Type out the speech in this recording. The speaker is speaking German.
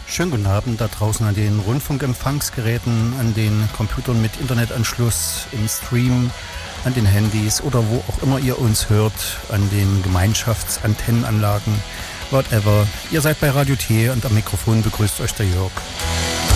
Schönen guten Abend da draußen an den Rundfunkempfangsgeräten, an den Computern mit Internetanschluss, im Stream, an den Handys oder wo auch immer ihr uns hört, an den Gemeinschaftsantennenanlagen, whatever. Ihr seid bei Radio T und am Mikrofon begrüßt euch der Jörg.